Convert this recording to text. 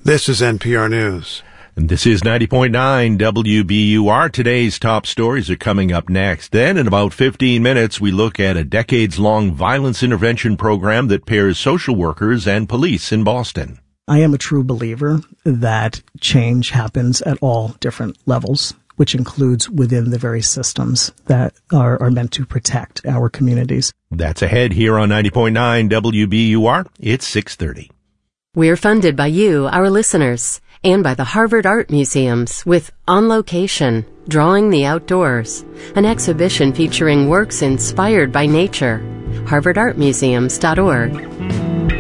This is NPR News. And this is 90.9 WBUR. Today's top stories are coming up next. Then in about 15 minutes, we look at a decades-long violence intervention program that pairs social workers and police in Boston. I am a true believer that change happens at all different levels, which includes within the very systems that are meant to protect our communities. That's ahead here on 90.9 WBUR. It's 6:30. We're funded by you, our listeners, and by the Harvard Art Museums with On Location, Drawing the Outdoors, an exhibition featuring works inspired by nature. harvardartmuseums.org.